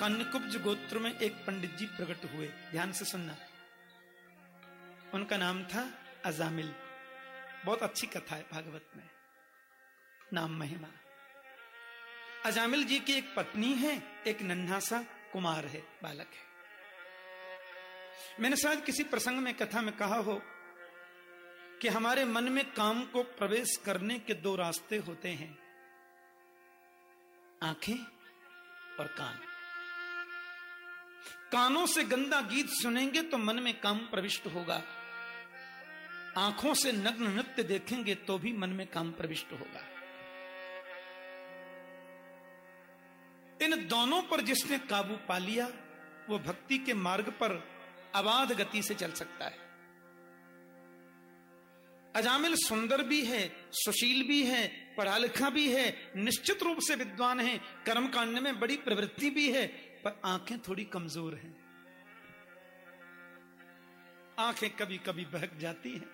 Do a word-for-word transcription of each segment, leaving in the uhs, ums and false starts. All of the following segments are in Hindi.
कान्यकुब्ज गोत्र में एक पंडित जी प्रकट हुए, ध्यान से सुनना। उनका नाम था अजामिल। बहुत अच्छी कथा है भागवत में, नाम महिमा। अजामिल जी की एक पत्नी है, एक नन्हा सा कुमार है, बालक है। मैंने शायद किसी प्रसंग में कथा में कहा हो कि हमारे मन में काम को प्रवेश करने के दो रास्ते होते हैं, आंखें और कान। कानों से गंदा गीत सुनेंगे तो मन में काम प्रविष्ट होगा, आंखों से नग्न नृत्य देखेंगे तो भी मन में काम प्रविष्ट होगा। इन दोनों पर जिसने काबू पा लिया वो भक्ति के मार्ग पर अबाध गति से चल सकता है। अजामिल सुंदर भी है, सुशील भी है, पढ़ा लिखा भी है, निश्चित रूप से विद्वान है, कर्म कांड में बड़ी प्रवृत्ति भी है, पर आंखें थोड़ी कमजोर हैं। आंखें कभी कभी बहक जाती हैं।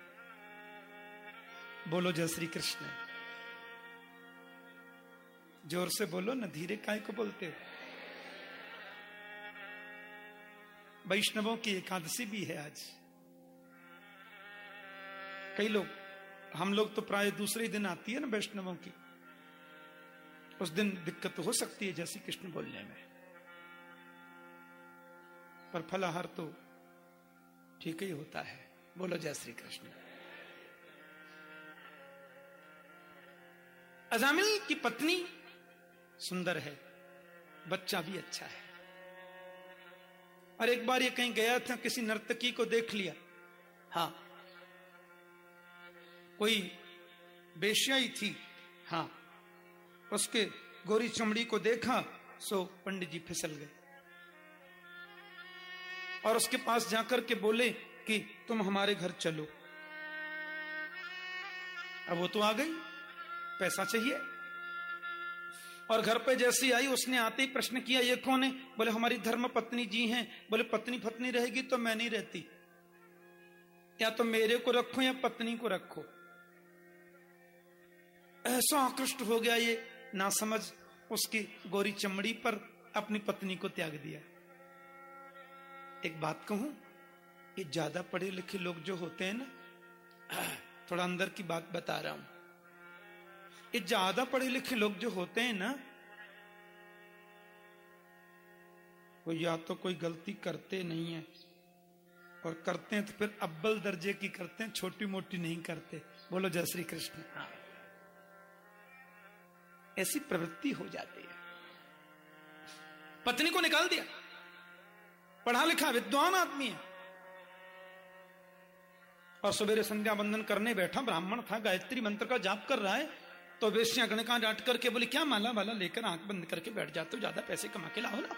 बोलो जय श्री कृष्ण। जोर से बोलो ना, धीरे काहे को बोलते हो। वैष्णवों की एकादशी भी है आज। कई लोग, हम लोग तो प्राय दूसरे दिन आती है ना वैष्णवों की, उस दिन दिक्कत हो सकती है जैसे कृष्ण बोलने में, पर फलाहार तो ठीक ही होता है। बोलो जय श्री कृष्ण। अजामिल की पत्नी सुंदर है, बच्चा भी अच्छा है। और एक बार ये कहीं गया था, किसी नर्तकी को देख लिया, हाँ कोई बेश्या ही थी, हाँ उसके गोरी चमड़ी को देखा, सो पंडित जी फिसल गए और उसके पास जाकर के बोले कि तुम हमारे घर चलो। अब वो तो आ गई, पैसा चाहिए, और घर पे जैसी आई उसने आते ही प्रश्न किया, ये कौन है? बोले हमारी धर्म पत्नी जी हैं। बोले पत्नी पत्नी रहेगी तो मैं नहीं रहती, या तो मेरे को रखो या पत्नी को रखो। ऐसा आकृष्ट हो गया ये ना समझ, उसकी गोरी चमड़ी पर अपनी पत्नी को त्याग दिया। एक बात कहूं, ये ज्यादा पढ़े लिखे लोग जो होते हैं ना, थोड़ा अंदर की बात बता रहा हूं, ये ज्यादा पढ़े लिखे लोग जो होते हैं ना, वो या तो कोई गलती करते नहीं है, और करते हैं तो फिर अव्वल दर्जे की करते हैं, छोटी मोटी नहीं करते। बोलो जय श्री कृष्ण। हाँ, ऐसी प्रवृत्ति हो जाती है। पत्नी को निकाल दिया, पढ़ा लिखा विद्वान आदमी है, और सवेरे संध्या वंदन करने बैठा, ब्राह्मण था, गायत्री मंत्र का जाप कर रहा है, तो वेश्या गणका डांट करके बोली क्या माला वाला लेकर आंख बंद करके बैठ जाते हो, ज्यादा पैसे कमा के लाओ ना।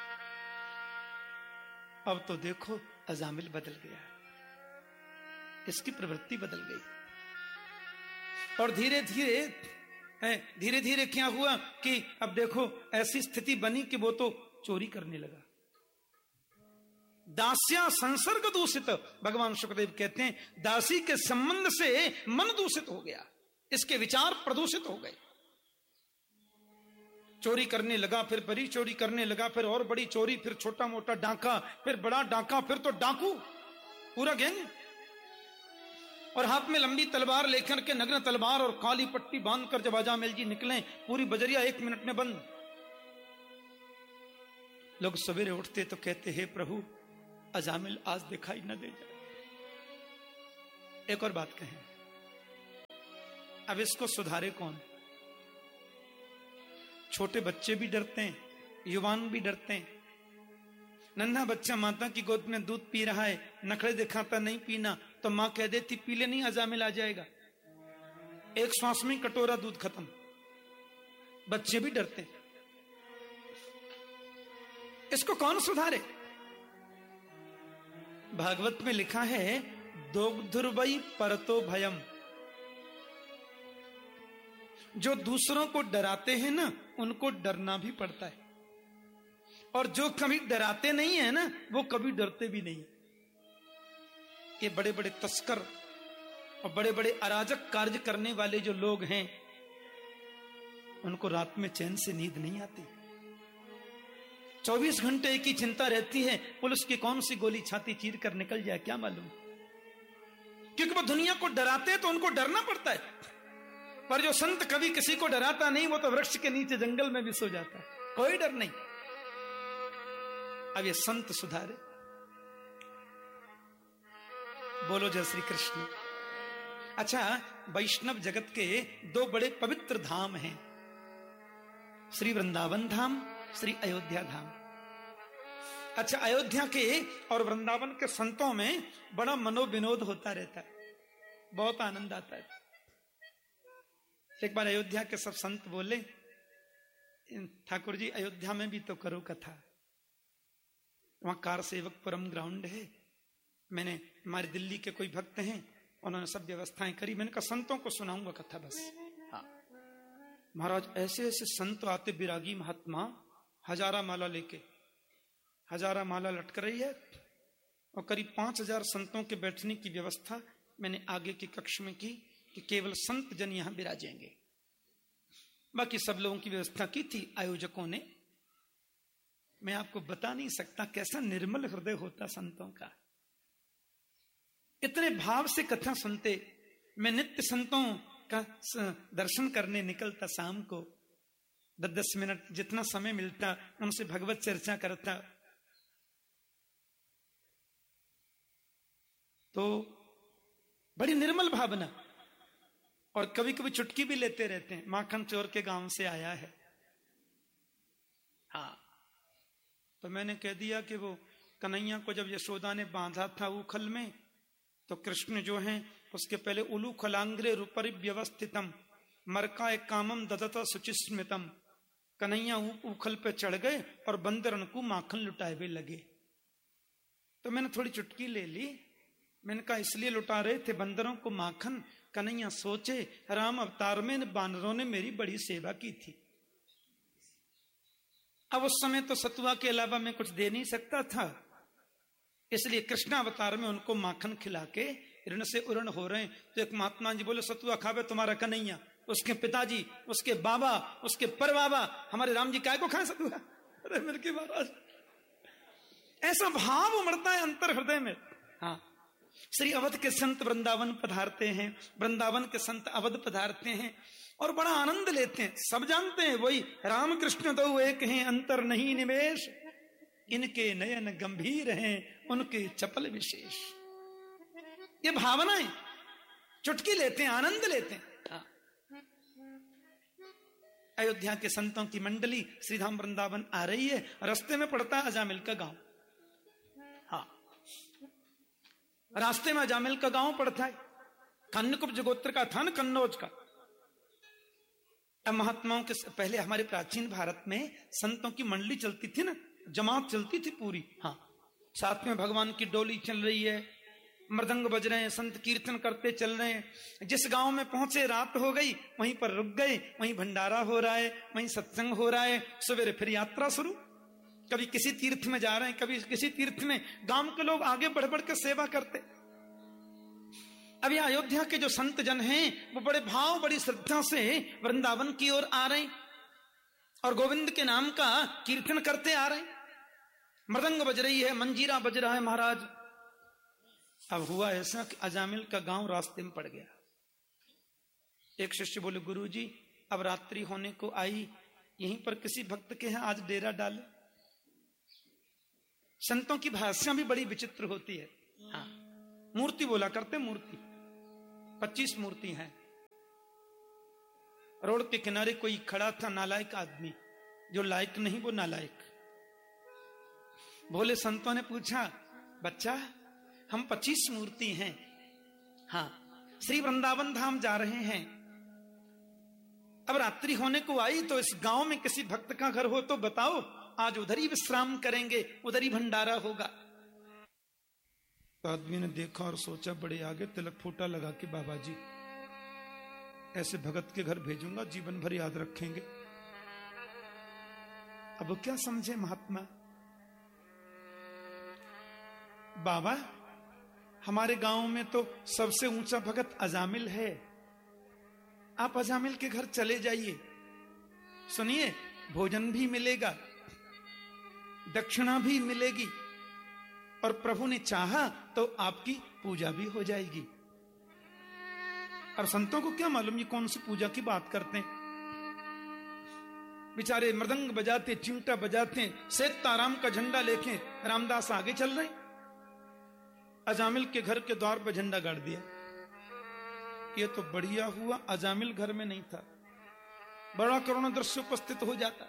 अब तो देखो अजामिल बदल गया, इसकी प्रवृत्ति बदल गई, और धीरे धीरे है धीरे धीरे क्या हुआ कि अब देखो ऐसी स्थिति बनी कि वो तो चोरी करने लगा। दास्या संसर्ग दूषित, भगवान शुक्रदेव कहते हैं दासी के संबंध से मन दूषित हो गया, इसके विचार प्रदूषित हो गए। चोरी करने लगा, फिर बड़ी चोरी करने लगा, फिर और बड़ी चोरी, फिर छोटा मोटा डांका, फिर बड़ा डांका, फिर तो डाकू पूरा गैंग, और हाथ में लंबी तलवार लेकर के, नग्न तलवार और काली पट्टी बांधकर जब अजामिल जी निकले, पूरी बजरिया एक मिनट में बंद। लोग सवेरे उठते तो कहते हे प्रभु अजामिल आज दिखाई न दे जाए। एक और बात कहें, अब इसको सुधारे कौन? छोटे बच्चे भी डरते हैं, युवान भी डरते हैं। नन्हा बच्चा माता की गोद में दूध पी रहा है, नखरे दिखाता नहीं पीना, तो मां कह देती पी ले, नहीं अजामिल आ जाएगा, एक श्वास में कटोरा दूध खत्म। बच्चे भी डरते हैं, इसको कौन सुधारे? भागवत में लिखा है दोग्धुर्वै परतो भयम, जो दूसरों को डराते हैं ना उनको डरना भी पड़ता है, और जो कभी डराते नहीं है ना वो कभी डरते भी नहीं। ये बड़े बड़े तस्कर और बड़े बड़े अराजक कार्य करने वाले जो लोग हैं, उनको रात में चैन से नींद नहीं आती। चौबीस घंटे की चिंता रहती है, पुलिस की कौन सी गोली छाती चीर कर निकल जाए क्या मालूम। क्योंकि वो दुनिया को डराते हैं तो उनको डरना पड़ता है, पर जो संत कभी किसी को डराता नहीं, वो तो वृक्ष के नीचे जंगल में भी सो जाता है, कोई डर नहीं। अब ये संत सुधारे। बोलो जय श्री कृष्ण। अच्छा, वैष्णव जगत के दो बड़े पवित्र धाम हैं, श्री वृंदावन धाम, श्री अयोध्या धाम। अच्छा, अयोध्या के और वृंदावन के संतों में बड़ा मनोविनोद होता रहता है, बहुत आनंद आता है। एक बार अयोध्या के सब संत बोले, ठाकुर जी अयोध्या में भी तो करो कथा, वहां कार सेवकपुरम ग्राउंड है, मैंने हमारे दिल्ली के कोई भक्त हैं, उन्होंने सब व्यवस्थाएं करी, मैंने कहा संतों को सुनाऊंगा कथा बस। हाँ महाराज, ऐसे ऐसे संत आते, विरागी महात्मा, हजारा माला लेके, हजारा माला लटक रही है, और करीब पांच हजार संतों के बैठने की व्यवस्था मैंने आगे के कक्ष में की कि केवल संत जन यहां विराजेंगे, बाकी सब लोगों की व्यवस्था की थी आयोजकों ने। मैं आपको बता नहीं सकता कैसा निर्मल हृदय होता संतों का, इतने भाव से कथा सुनते। मैं नित्य संतों का दर्शन करने निकलता, शाम को दस दस मिनट जितना समय मिलता उनसे भगवत चर्चा करता। तो बड़ी निर्मल भावना, और कभी कभी चुटकी भी लेते रहते हैं, माखन चोर के गांव से आया है। हाँ, तो मैंने कह दिया कि वो कन्हैया को जब यशोदा ने बांधा था उखल में, तो कृष्ण जो हैं उसके पहले उलू खलांग्रे रूपरि व्यवस्थितम मरका एक कामम ददता सुचिस्मितम, कन्हैया उखल पे चढ़ गए और बंदरन को माखन लुटाए हुए लगे। तो मैंने थोड़ी चुटकी ले ली, मैंने कहा इसलिए लुटा रहे थे बंदरों को माखन, कन्हैया सोचे राम अवतार में बानरों ने मेरी बड़ी सेवा की थी। अब उस समय तो सतुआ के अलावा मैं कुछ दे नहीं सकता था, इसलिए कृष्णावतार में उनको माखन खिला के ऋण से उरण हो रहे हैं। तो एक महात्मा जी बोले सतुआ खावे तुम्हारा कन्हैया, उसके पिताजी, उसके बाबा, उसके परबाबा, हमारे राम जी काय को खाए सतुआ? अरे मेरे के महाराज, ऐसा भाव उमड़ता है अंतर हृदय में। हाँ, श्री अवध के संत वृंदावन पधारते हैं, वृंदावन के संत अवध पधारते हैं और बड़ा आनंद लेते हैं। सब जानते हैं वही रामकृष्ण तो एक हैं, अंतर नहीं निवेश, इनके नयन गंभीर हैं, उनके चपल विशेष। ये भावनाएं चुटकी लेते हैं, आनंद लेते हैं। हाँ। अयोध्या के संतों की मंडली श्रीधाम वृंदावन आ रही है, रास्ते में पड़ता है अजामिल का गांव। हाँ, रास्ते में अजामिल का गांव पड़ता है, कन्नकुब्ज गोत्र का था न, कन्नौज का। अब महात्माओं के पहले हमारे प्राचीन भारत में संतों की मंडली चलती थी ना, जमात चलती थी पूरी। हाँ, साथ में भगवान की डोली चल रही है, मृदंग बज रहे हैं, संत कीर्तन करते चल रहे हैं। जिस गांव में पहुंचे रात हो गई, वहीं पर रुक गए, वहीं भंडारा हो रहा है, वहीं सत्संग हो रहा है, सवेरे फिर यात्रा शुरू। कभी किसी तीर्थ में जा रहे हैं, कभी किसी तीर्थ में, गांव के लोग आगे बढ़ बढ़ कर सेवा करते। अब यह अयोध्या के जो संत जन हैं वो बड़े भाव, बड़ी श्रद्धा से वृंदावन की ओर आ रहे हैं और गोविंद के नाम का कीर्तन करते आ रहे हैं। मृदंग बज रही है, मंजीरा बज रहा है महाराज। अब हुआ ऐसा कि अजामिल का गांव रास्ते में पड़ गया। एक शिष्य बोले गुरुजी अब रात्रि होने को आई, यहीं पर किसी भक्त के यहाँ आज डेरा डाले। संतों की भाषा भी बड़ी विचित्र होती है। हाँ, मूर्ति बोला करते, मूर्ति पच्चीस मूर्ति हैं। रोड के किनारे कोई खड़ा था नालायक आदमी, जो लायक नहीं वो नालायक। भोले संतों ने पूछा, बच्चा हम पच्चीस मूर्ति हैं, हाँ श्री वृंदावन धाम जा रहे हैं, अब रात्रि होने को आई, तो इस गांव में किसी भक्त का घर हो तो बताओ, आज उधर ही विश्राम करेंगे, उधर ही भंडारा होगा। तो आदमी ने देखा और सोचा, बड़े आगे तिलक फूटा लगा के बाबा जी ऐसे भगत के घर भेजूंगा, जीवन भर याद रखेंगे। अब क्या समझे महात्मा, बाबा हमारे गांव में तो सबसे ऊंचा भगत अजामिल है, आप अजामिल के घर चले जाइए, सुनिए भोजन भी मिलेगा। दक्षिणा भी मिलेगी और प्रभु ने चाहा तो आपकी पूजा भी हो जाएगी। और संतों को क्या मालूम ये कौन सी पूजा की बात करते हैं। बेचारे मृदंग बजाते, चिमटा बजाते, सीताराम का झंडा लेके रामदास आगे चल रहे। अजामिल के घर के द्वार पर झंडा गाड़ दिया। ये तो बढ़िया हुआ अजामिल घर में नहीं था, बड़ा करुण दृश्य उपस्थित हो जाता।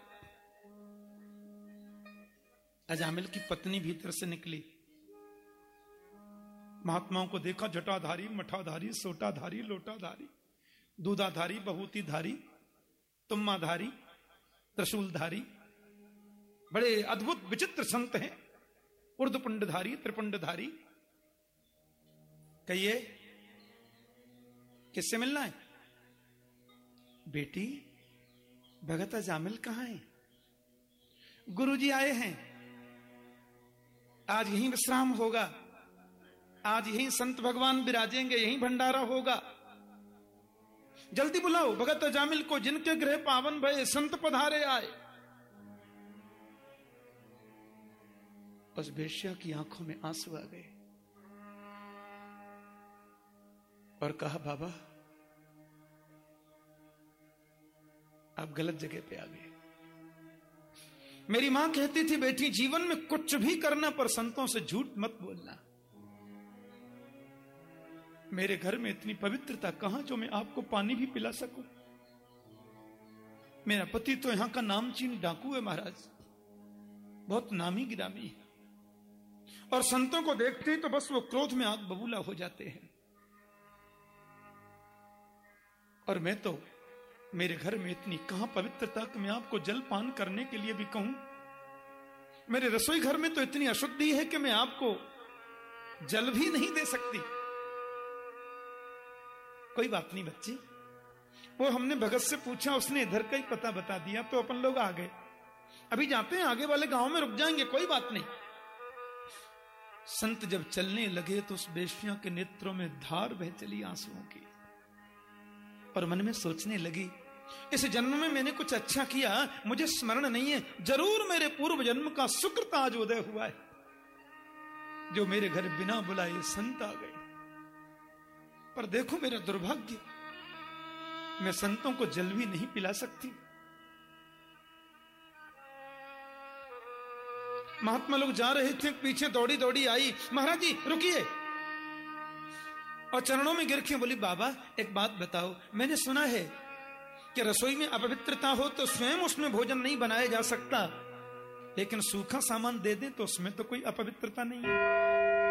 अजामिल की पत्नी भीतर से निकली, महात्माओं को देखा, जटाधारी, मठाधारी, सोटाधारी, लोटाधारी, दूधाधारी, बहुतीधारी, तुम्माधारी, त्रिशूलधारी, बड़े अद्भुत विचित्र संत हैं, उर्धपुंडधारी, त्रिपुंडधारी। कहिए किससे मिलना है? बेटी भगत अजामिल कहां है? गुरुजी आए हैं, आज यहीं विश्राम होगा, आज यहीं संत भगवान विराजेंगे, यहीं भंडारा होगा। जल्दी बुलाओ भगत अजामिल को, जिनके गृह पावन भय संत पधारे आए। उस वेश्या की आंखों में आंसू आ गए और कहा, बाबा आप गलत जगह पे आ गए। मेरी मां कहती थी, बेटी जीवन में कुछ भी करना पर संतों से झूठ मत बोलना। मेरे घर में इतनी पवित्रता कहां जो मैं आपको पानी भी पिला सकूं। मेरा पति तो यहां का नामचीन डाकू है महाराज, बहुत नामी गिरामी है, और संतों को देखते ही तो बस वो क्रोध में आग बबूला हो जाते हैं। और मैं तो, मेरे घर में इतनी कहां पवित्रता कि मैं आपको जल पान करने के लिए भी कहूं। मेरे रसोई घर में तो इतनी अशुद्धि है कि मैं आपको जल भी नहीं दे सकती। कोई बात नहीं बच्ची, वो हमने भगत से पूछा, उसने इधर का ही पता बता दिया, तो अपन लोग आ गए। अभी जाते हैं, आगे वाले गांव में रुक जाएंगे, कोई बात नहीं। संत जब चलने लगे तो उस वेश्या के नेत्रों में धार बह चली आंसुओं की, और मन में सोचने लगी, इस जन्म में मैंने कुछ अच्छा किया, मुझे स्मरण नहीं है, जरूर मेरे पूर्व जन्म का सुकृत आज उदय हुआ है, जो मेरे घर बिना बुलाए संत आ गए। पर देखो मेरा दुर्भाग्य, मैं संतों को जल भी नहीं पिला सकती। महात्मा लोग जा रहे थे, पीछे दौड़ी दौड़ी आई, महाराज जी रुकिए, और चरणों में गिर के बोली, बाबा एक बात बताओ, मैंने सुना है कि रसोई में अपवित्रता हो तो स्वयं उसमें भोजन नहीं बनाया जा सकता, लेकिन सूखा सामान दे दें तो उसमें तो कोई अपवित्रता नहीं है।